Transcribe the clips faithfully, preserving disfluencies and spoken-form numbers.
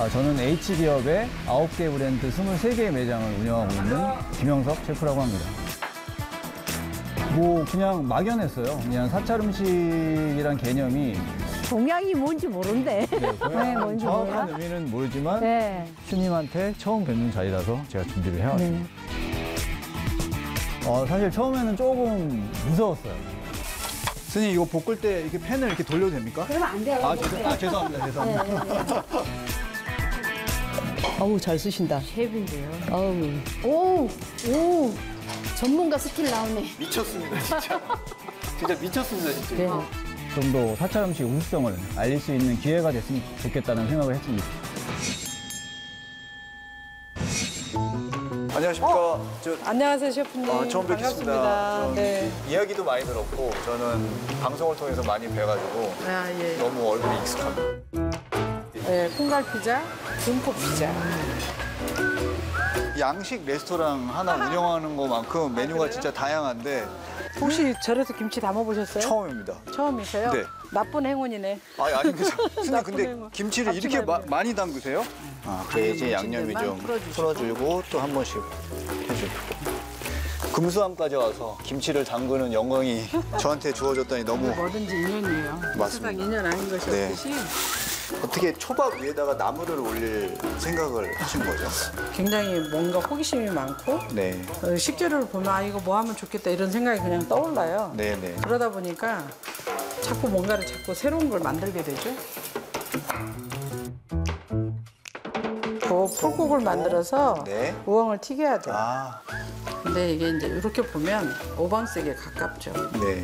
아, 저는 H기업의 아홉 개 브랜드 스물세 개의 매장을 운영하고 있는 김영석 셰프라고 합니다. 뭐 그냥 막연했어요. 그냥 사찰 음식이란 개념이 동양이 뭔지 모른대. 네, 네, 뭔지 정확한 몰라? 의미는 모르지만 네. 스님한테 처음 뵙는 자리라서 제가 준비를 해왔습니다. 네. 어, 사실 처음에는 조금 무서웠어요. 스님 이거 볶을 때 이렇게 팬을 이렇게 돌려도 됩니까? 그러면 안 돼요. 아, 죄송, 아 죄송합니다. 죄송합니다. 네, 네. 어우, 잘 쓰신다. 셰프인데요. 어우. 오, 오, 전문가 스킬 나오네. 미쳤습니다, 진짜. 진짜 미쳤습니다, 진짜. 네. 좀 더 사찰 음식 우수성을 알릴 수 있는 기회가 됐으면 좋겠다는 생각을 했습니다. 안녕하십니까. 저 안녕하세요, 셰프님. 아, 처음 뵙겠습니다. 반갑습니다. 전 네. 이야기도 많이 들었고 저는 방송을 통해서 많이 뵈가지고 아, 예. 너무 얼굴이 익숙합니다. 네, 콩갈 피자, 등포 피자. 양식 레스토랑 하나 운영하는 것만큼 메뉴가 진짜 다양한데 혹시 절에서 김치 담아보셨어요? 처음입니다. 처음이세요? 네. 나쁜 행운이네. 아니, 아닙니다. 스님 나쁜 근데 행운. 김치를 잡지 이렇게 마, 말고. 많이 담그세요? 아, 그래 이제 양념이 김치들만 좀 풀어주시고. 풀어주고 또 한 번씩 해주고. 금수함까지 와서 김치를 담그는 영광이 저한테 주어졌다니 너무 뭐든지 인연이에요. 맞습니다. 세상 인연 아닌 것이 네. 없듯이 어떻게 초밥 위에다가 나물을 올릴 생각을 하신 거죠? 굉장히 뭔가 호기심이 많고 네, 어, 식재료를 보면 아 이거 뭐 하면 좋겠다 이런 생각이 그냥 떠올라요. 네, 네. 그러다 보니까 자꾸 뭔가를 자꾸 새로운 걸 만들게 되죠. 그 풀국을 만들어서 네. 우엉을 튀겨야 돼요. 아, 근데 이게 이제 이렇게 보면 오방색에 가깝죠. 네.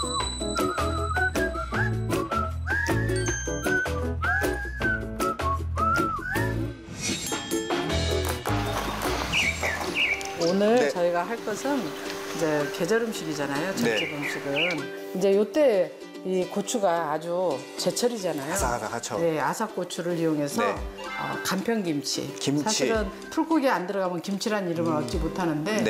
오늘 네. 저희가 할 것은 이제 계절 음식이잖아요. 절집 네. 음식은 이제 요때 이 고추가 아주 제철이잖아요. 아삭아삭하죠. 네, 아삭고추를 이용해서 네. 어, 간편김치. 김치. 사실은 풀국에 안 들어가면 김치란 이름을 얻지 못하는데